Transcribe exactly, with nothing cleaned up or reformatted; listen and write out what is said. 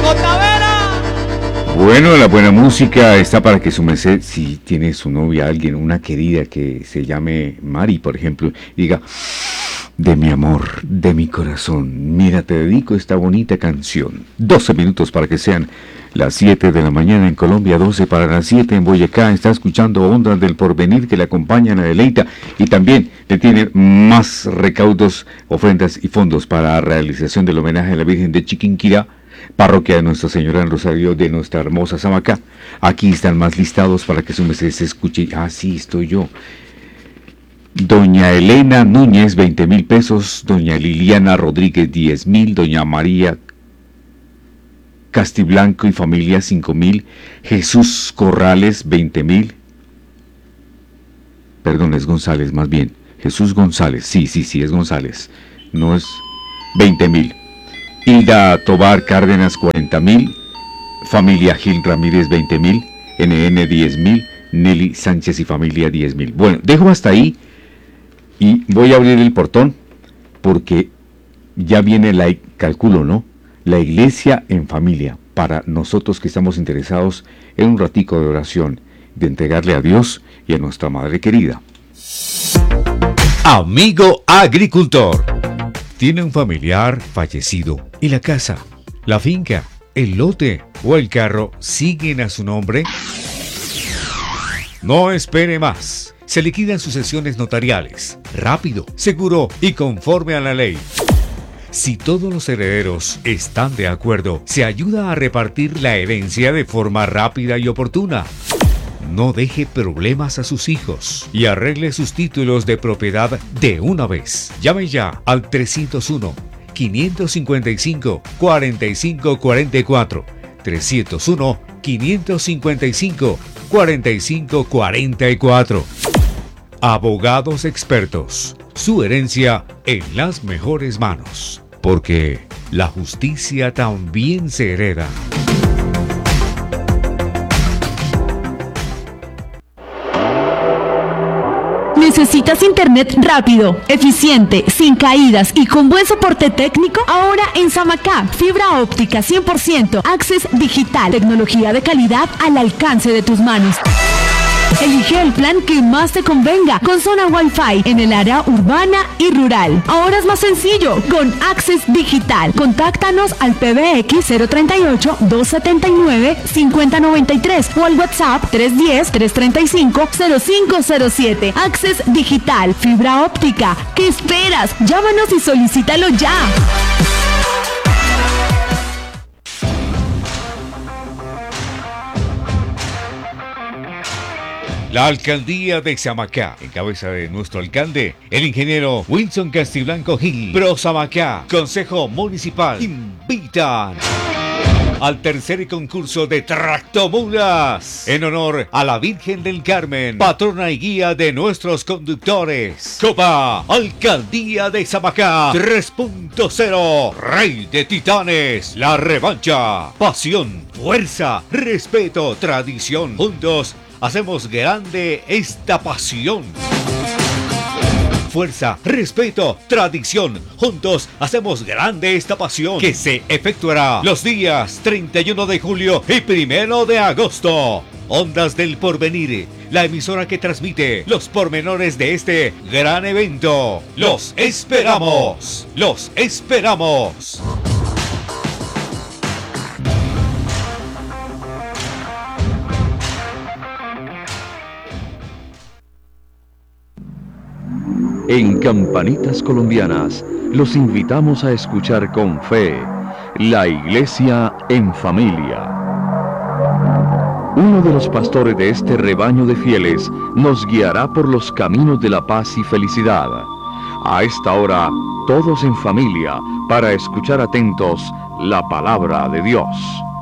Bueno, la buena música está para que su merced, si tiene su novia, alguien, una querida que se llame Mari, por ejemplo, diga: de mi amor, de mi corazón, mira, te dedico esta bonita canción. doce minutos para que sean las siete de la mañana en Colombia, doce para las siete en Boyacá. Está escuchando Ondas del Porvenir que le acompañan a Deleita y también le tienen más recaudos, ofrendas y fondos para la realización del homenaje a la Virgen de Chiquinquirá, parroquia de Nuestra Señora en Rosario de nuestra hermosa Samacá. Aquí están más listados para que su merced se escuche. Ah, sí, estoy yo. Doña Elena Núñez, veinte mil pesos. Doña Liliana Rodríguez, diez mil. Doña María Castiblanco y familia, cinco mil. Jesús Corrales, veinte mil. Perdón, es González más bien. Jesús González, sí, sí, sí, es González. No es veinte mil. Hilda Tobar Cárdenas, cuarenta mil. Familia Gil Ramírez, veinte mil. N N, diez mil. Nelly Sánchez y familia, diez mil. Bueno, dejo hasta ahí y voy a abrir el portón porque ya viene la, calculo, ¿no? La iglesia en familia, para nosotros que estamos interesados en un ratico de oración, de entregarle a Dios y a nuestra madre querida. Amigo agricultor, ¿tiene un familiar fallecido y la casa, la finca, el lote o el carro siguen a su nombre? No espere más. Se liquidan sucesiones notariales, rápido, seguro y conforme a la ley. Si todos los herederos están de acuerdo, se ayuda a repartir la herencia de forma rápida y oportuna. No deje problemas a sus hijos y arregle sus títulos de propiedad de una vez. Llame ya al trescientos uno, quinientos cincuenta y cinco, cuarenta y cinco cuarenta y cuatro. trescientos uno, quinientos cincuenta y cinco, cuarenta y cinco cuarenta y cuatro. Abogados expertos. Su herencia en las mejores manos. Porque la justicia también se hereda. ¿Necesitas internet rápido, eficiente, sin caídas y con buen soporte técnico? Ahora en Samacá, fibra óptica cien por ciento, Access Digital, tecnología de calidad al alcance de tus manos. Elige el plan que más te convenga, con zona Wi-Fi en el área urbana y rural. Ahora es más sencillo, con Access Digital. Contáctanos al P B X cero treinta y ocho, doscientos setenta y nueve, cincuenta noventa y tres o al WhatsApp tres uno cero, tres treinta y cinco, cero cinco cero siete. Access Digital, fibra óptica. ¿Qué esperas? Llámanos y solicítalo ya. La alcaldía de Samacá, en cabeza de nuestro alcalde, el ingeniero Wilson Castiblanco Gil. Pro Samacá, Consejo Municipal, invitan al tercer concurso de tractomulas en honor a la Virgen del Carmen, patrona y guía de nuestros conductores. Copa Alcaldía de Samacá tres punto cero, Rey de Titanes, la revancha. Pasión, fuerza, respeto, tradición. Juntos hacemos grande esta pasión. Fuerza, respeto, tradición. Juntos hacemos grande esta pasión que se efectuará los días treinta y uno de julio y primero de agosto. Ondas del Porvenir, la emisora que transmite los pormenores de este gran evento. ¡Los esperamos! ¡Los esperamos! En Campanitas Colombianas los invitamos a escuchar con fe La Iglesia en Familia. Uno de los pastores de este rebaño de fieles nos guiará por los caminos de la paz y felicidad. A esta hora, todos en familia, para escuchar atentos la palabra de Dios.